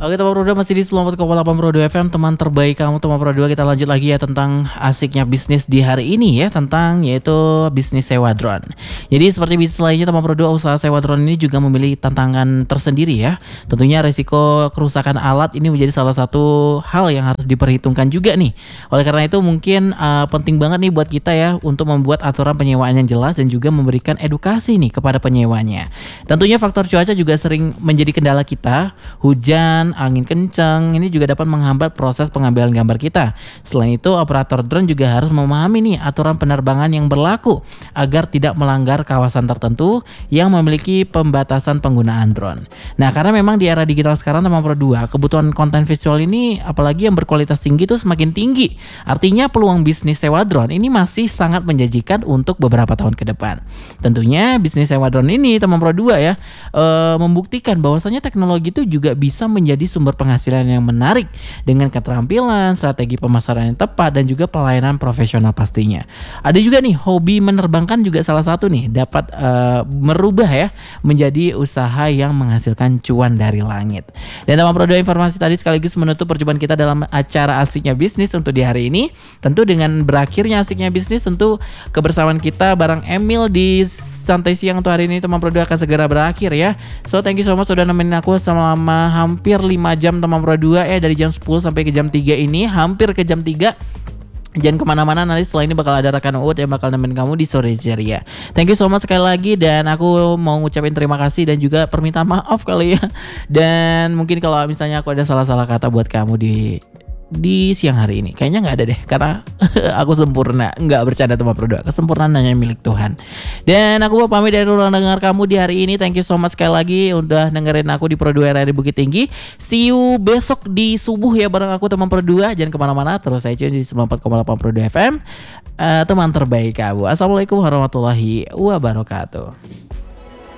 Oke teman Pro 2 masih di 94,8 Pro 2 FM, teman terbaik kamu teman Pro 2. Kita lanjut lagi ya tentang asiknya bisnis di hari ini ya, tentang yaitu bisnis sewa drone. Jadi seperti bisnis lainnya teman Pro 2, usaha sewa drone ini juga memiliki tantangan tersendiri ya. Tentunya resiko kerusakan alat ini menjadi salah satu hal yang harus diperhitungkan juga nih. Oleh karena itu mungkin penting banget nih buat kita ya untuk membuat aturan penyewaan yang jelas dan juga memberikan edukasi nih kepada penyewanya. Tentunya faktor cuaca juga sering menjadi kendala kita. Hujan, angin kencang ini juga dapat menghambat proses pengambilan gambar kita. Selain itu, operator drone juga harus memahami nih aturan penerbangan yang berlaku agar tidak melanggar kawasan tertentu yang memiliki pembatasan penggunaan drone. Nah, karena memang di era digital sekarang teman Pro 2, kebutuhan konten visual ini apalagi yang berkualitas tinggi itu semakin tinggi. Artinya peluang bisnis sewa drone ini masih sangat menjanjikan untuk beberapa tahun ke depan. Tentunya bisnis sewa drone ini teman Pro 2 ya membuktikan bahwasanya teknologi itu juga bisa menjadi sumber penghasilan yang menarik dengan keterampilan, strategi pemasaran yang tepat dan juga pelayanan profesional pastinya. Ada juga nih hobi menerbangkan juga salah satu nih dapat merubah ya menjadi usaha yang menghasilkan cuan dari langit. Dan teman Pro 2, informasi tadi sekaligus menutup perjumpaan kita dalam acara Asiknya Bisnis untuk di hari ini. Tentu dengan berakhirnya Asiknya Bisnis, tentu kebersamaan kita bareng Emil di santai siang untuk hari ini teman Pro 2 akan segera berakhir ya. So thank you so much sudah nemenin aku selama hampir 5 jam teman Pro 2 dari jam 10 sampai ke jam 3 ini, hampir ke jam 3. Jangan kemana-mana, nanti setelah ini bakal ada rekan Uut yang bakal nemenin kamu di sore ceria. Thank you so much sekali lagi, dan aku mau ngucapin terima kasih dan juga permintaan maaf kali ya. Dan mungkin kalau misalnya aku ada salah-salah kata buat kamu di siang hari ini, kayaknya nggak ada deh, karena aku sempurna. Nggak bercanda teman Pro 2, kesempurnaan hanya milik Tuhan. Dan aku mau pamit dari ruang dengar kamu di hari ini. Thank you so much sekali lagi udah dengerin aku di Pro 2 RRI Bukit Tinggi. See you besok di subuh ya bareng aku teman Pro 2. Jangan kemana-mana, terus saya tune di 94,8 Pro 2 FM, teman terbaik kamu. Assalamualaikum warahmatullahi wabarakatuh.